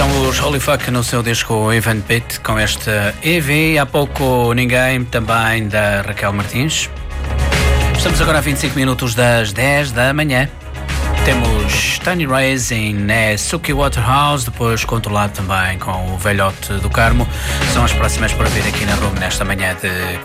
São os Holy Fuck no seu disco Even Beat com este EV. Há pouco Ninguém, também da Raquel Martins. Estamos agora a 25 minutos das 10 da manhã. Temos Tiny Raising, Suki Waterhouse, depois controlado também com o Velhote do Carmo. São as próximas para vir aqui na Rumo nesta manhã de